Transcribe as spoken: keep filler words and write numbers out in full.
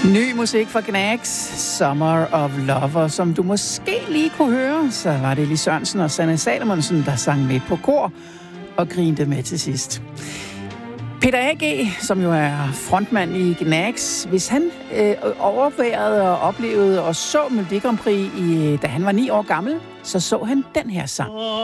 Ny musik fra Gnags, Summer of Love, og som du måske lige kunne høre, så var det Lis Sørensen og Sanne Salomonsen, der sang med på kor og grinte med til sidst. Peter A G, som jo er frontmand i Gnags, hvis han øh, overværede og oplevede og så Melodi Grand Prix, i, da han var ni år gammel, så så han den her sang.